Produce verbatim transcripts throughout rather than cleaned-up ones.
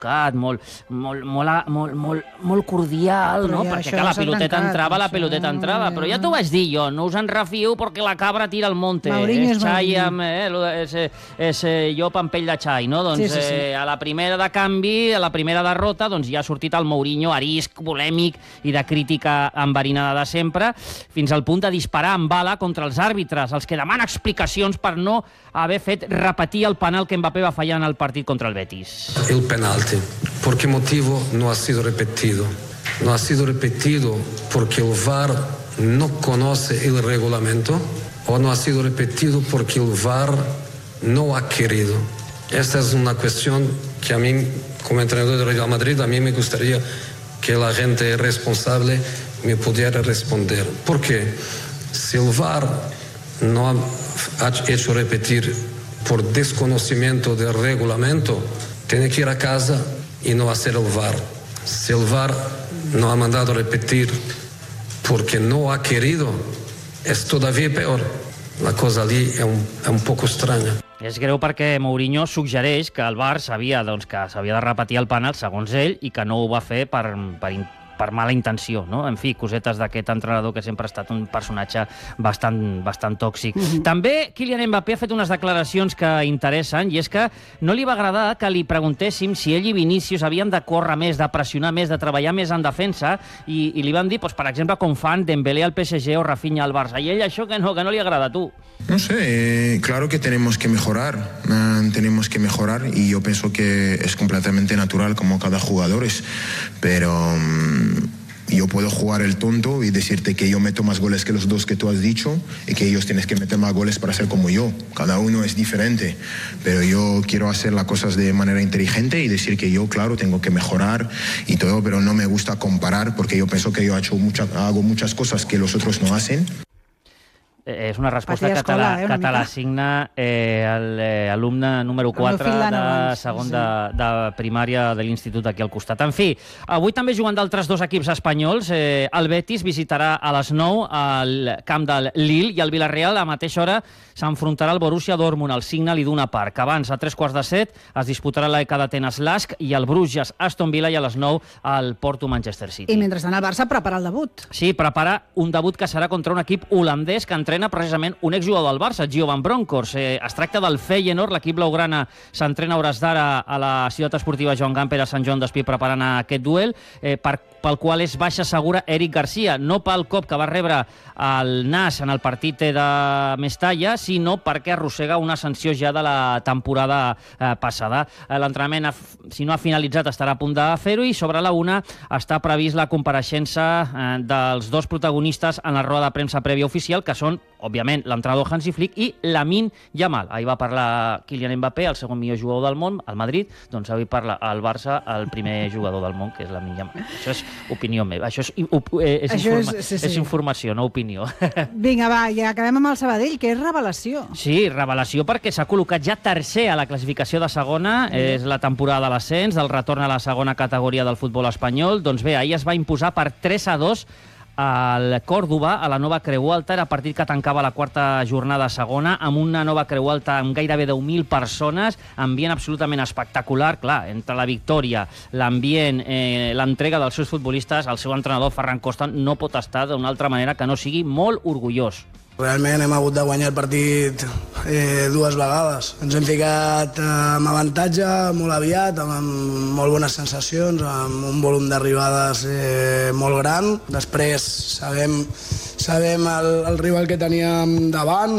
educat, molt, molt, molt, molt, molt, molt cordial, no? ja, Perquè, clar, la piloteta trencat, entrava, la piloteta això... entrava, però ja t'ho vaig dir jo, no us en refiu perquè la cabra tira al monte. Mourinho és xai amb... Eh, és, és eh, llop amb pell de xai, no? Doncs sí, sí, sí. Eh, a la primera de canvi, a la primera derrota, doncs ja ha sortit el Mourinho arisc, polèmic i de crítica enverinada de sempre, fins al punt de disparar amb bala contra els àrbitres, els que demanen explicacions per no haver fet repetir el penal que Mbappé va fallar en el partit contra el Betis. El penalti, ¿por qué motivo no ha sido repetido? No ha sido repetido porque el V A R no conoce el reglamento o no ha sido repetido porque el V A R no ha querido. Esta es una cuestión que a mí, como entrenador del Real Madrid, a mí me gustaría que la gente responsable me pudiera responder. ¿Por qué? Si el V A R no ha hecho repetir por desconocimiento del reglamento, tiene que ir a casa y no hacer el V A R. Si el V A R no ha mandado repetir porque no ha querido, es todavía peor. La cosa allí es un, es un poco extraña. És greu perquè Mourinho suggereix que el V A R sabia doncs, que s'havia de repetir el penal, segons ell, i que no ho va fer per, per, per mala intenció, no? En fi, cosetes d'aquest entrenador que sempre ha estat un personatge bastant, bastant tòxic. Mm-hmm. També Kylian Mbappé ha fet unes declaracions que interessen, i és que no li va agradar que li preguntéssim si ell i Vinícius havien de córrer més, de pressionar més, de treballar més en defensa, i, i li van dir, doncs, per exemple, com fan Dembélé al P S G o Rafinha al Barça. I ell això que no, que no li agrada a tu. No sé, eh, claro que tenemos que mejorar, eh, tenemos que mejorar y yo pienso que es completamente natural como cada jugador es, pero um, yo puedo jugar el tonto y decirte que yo meto más goles que los dos que tú has dicho y que ellos tienen que meter más goles para ser como yo. Cada uno es diferente, pero yo quiero hacer las cosas de manera inteligente y decir que yo, claro, tengo que mejorar y todo, pero no me gusta comparar porque yo pienso que yo he hecho mucha, hago muchas cosas que los otros no hacen. És una resposta que te la, eh, que te l'assigna eh, l'alumne número quatre de segon de, de primària de l'institut aquí al costat. En fi, avui també juguen d'altres dos equips espanyols. Eh, el Betis visitarà a les nou al camp del Lille i el Villarreal a la mateixa hora s'enfrontarà al Borussia Dortmund, al Signal Iduna Park. Abans, a tres quarts de set, es disputarà l'E K d'Atenes Lask i el Bruges Aston Villa i a les nou al Porto Manchester City. I mentrestant el Barça prepara el debut. Sí, prepara un debut que serà contra un equip holandès que entrena precisament un exjugador del Barça, Gio van Bronckhorst. Eh, es tracta del Feyenoord, l'equip blaugrana s'entrena a hores d'ara a la ciutat esportiva Joan Gamper a Sant Joan d'Espí preparant aquest duel, eh, per, pel qual és baixa segura Eric Garcia, no pel cop que va rebre el nas en el partit de Mestalla, sinó perquè arrossega una sanció ja de la temporada eh, passada. Eh, L'entrenament, si no ha finalitzat, estarà a punt de fer-ho i sobre la una està previst la compareixença eh, dels dos protagonistes en la roda de premsa prèvia oficial, que són, òbviament, l'entrenador Hansi Flick i Lamine Yamal. Ahir va parlar Kylian Mbappé, el segon millor jugador del món, al Madrid, doncs avui parla al Barça el primer jugador del món, que és Lamine Yamal. Això és opinió meva, això és, eh, és, això informa és, sí, sí. és informació, no opinió. Vinga, va, i acabem amb el Sabadell, que és revelació. Sí, revelació perquè s'ha col·locat ja tercer a la classificació de segona, mm. és la temporada de l'ascens, del retorn a la segona categoria del futbol espanyol. Doncs bé, ahir es va imposar per tres a dos al Còrdova, a la nova Creu Alta. Era partit que tancava la quarta jornada segona, amb una nova Creu Alta amb gairebé deu mil persones, ambient absolutament espectacular. Clar, entre la victòria, l'ambient, eh, l'entrega dels seus futbolistes, el seu entrenador, Ferran Costa, no pot estar d'una altra manera que no sigui molt orgullós. Realment hem hagut de guanyar el partit eh, dues vegades. Ens hem ficat eh, amb avantatge molt aviat, amb, amb molt bones sensacions, amb un volum d'arribades eh, molt gran. Després sabem, sabem el, el rival que teníem davant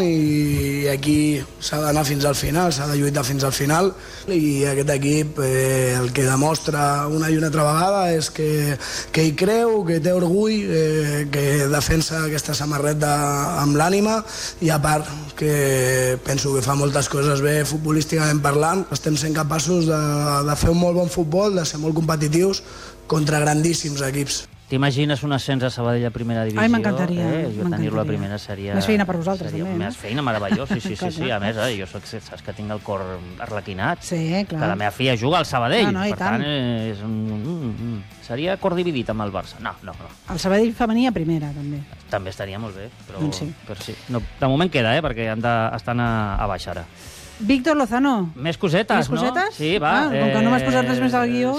i aquí s'ha d'anar fins al final, s'ha de lluitar fins al final. I aquest equip eh, el que demostra una i una altra vegada és que, que hi creu, que té orgull, eh, que defensa aquesta samarreta amb l'ànima i a part que penso que fa moltes coses bé futbolísticament parlant. Estem sent capaços de, de fer un molt bon futbol, de ser molt competitius contra grandíssims equips. T'imagines un ascens a Sabadell a primera divisió? Ai, m'encantaria. Eh? Jo tenir-lo a primera seria... Més feina per vosaltres, seria... també. Més feina, meravellós, sí, sí, sí, sí. A més, eh, jo soc, saps que tinc el cor arlequinat. Sí, clar. Que la meva filla juga al Sabadell. No, no, per tant, tant. és un... Mm, mm. Seria cor dividit amb el Barça. No, no, no. El Sabadell femení a primera, també. També estaria molt bé, però... Doncs sí. Però sí. No, de moment queda, eh, perquè han de, estan a, a baix ara. Víctor Lozano. Més cosetes, Més cosetes? no? Sí, va. Ah, com que no m'has posat res més al guió...